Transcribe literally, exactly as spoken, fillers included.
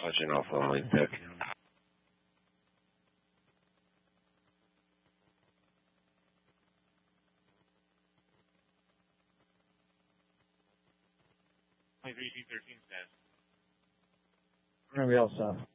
touching off on link deck. twenty-three G thirteen status. We're going to be all set.